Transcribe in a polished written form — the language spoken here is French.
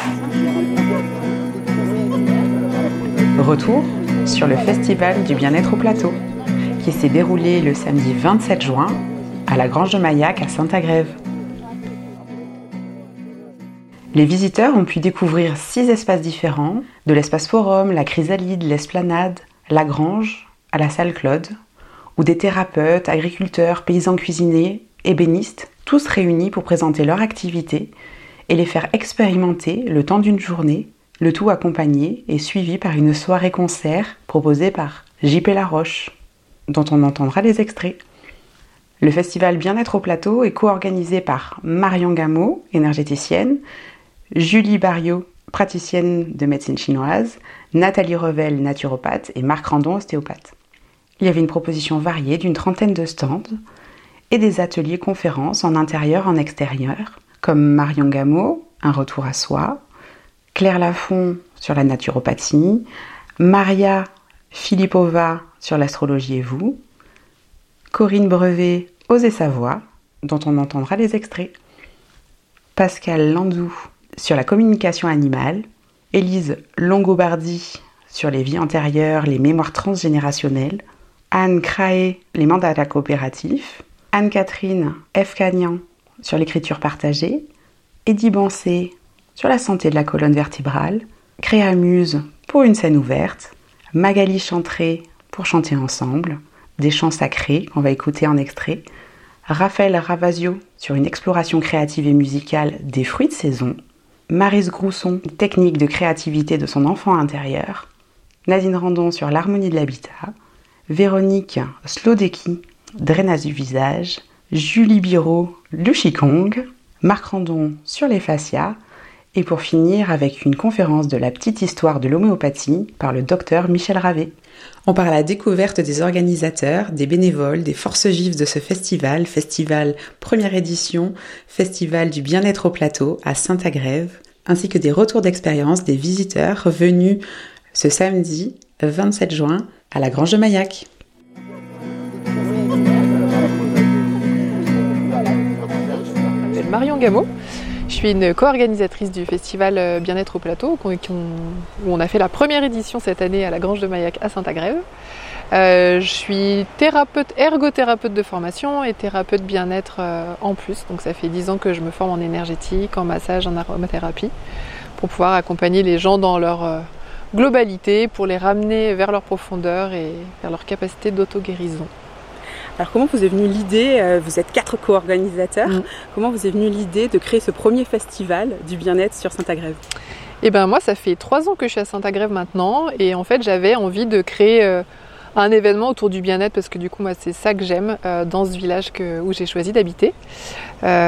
Retour sur le Festival du bien-être au plateau, qui s'est déroulé le samedi 27 juin à la Grange de Maillac à Saint-Agrève. Les visiteurs ont pu découvrir 6 espaces différents, de l'espace forum, la chrysalide, l'esplanade, la grange, à la salle Claude, où des thérapeutes, agriculteurs, paysans cuisiniers, ébénistes, tous réunis pour présenter leur activité et les faire expérimenter le temps d'une journée, le tout accompagné et suivi par une soirée-concert proposée par JP Laroche, dont on entendra les extraits. Le festival Bien-être au plateau est co-organisé par Marion Gameau, énergéticienne, Julie Barriot, praticienne de médecine chinoise, Nathalie Revel, naturopathe et Marc Randon, ostéopathe. Il y avait une proposition variée d'une 30aine de stands et des ateliers conférences en intérieur, en extérieur, comme Marion Gameau, un retour à soi, Claire Lafont sur la naturopathie, Maria Filipova sur l'astrologie et vous, Corinne Brevet, Oser sa voix, dont on entendra les extraits, Pascal Landou sur la communication animale, Élise Longobardi sur les vies antérieures, les mémoires transgénérationnelles, Anne Craé, les mandats coopératifs, Anne-Catherine F. Cagnan sur l'écriture partagée, Eddie Bancé sur la santé de la colonne vertébrale, Créamuse pour une scène ouverte, Magali Chantré pour chanter ensemble, des chants sacrés qu'on va écouter en extrait, Raphaël Ravasio sur une exploration créative et musicale des fruits de saison, Maryse Grousson, technique de créativité de son enfant intérieur, Nadine Randon sur l'harmonie de l'habitat, Véronique Slodecki, drainage du visage, Julie Biro, le Qigong, Marc Randon sur les fascias, et pour finir avec une conférence de la petite histoire de l'homéopathie par le docteur Michel Ravet. On part à la découverte des organisateurs, des bénévoles, des forces vives de ce festival, première édition, festival du bien-être au plateau à Saint-Agrève, ainsi que des retours d'expérience des visiteurs venus ce samedi 27 juin à la Grange de Maillac. Je m'appelle Marion Gameau. Je suis une co-organisatrice du festival Bien-être au plateau où on a fait la première édition cette année à la Grange de Maillac à Saint-Agrève. Je suis ergothérapeute de formation et thérapeute bien-être en plus. Donc ça fait 10 ans que je me forme en énergétique, en massage, en aromathérapie pour pouvoir accompagner les gens dans leur globalité, pour les ramener vers leur profondeur et vers leur capacité d'auto-guérison. Alors comment vous est venue l'idée, vous êtes 4 co-organisateurs, comment vous est venue l'idée de créer ce premier festival du bien-être sur Saint-Agrève ? Eh bien moi ça fait 3 ans que je suis à Saint-Agrève maintenant et en fait j'avais envie de créer un événement autour du bien-être parce que du coup moi c'est ça que j'aime dans ce village où j'ai choisi d'habiter.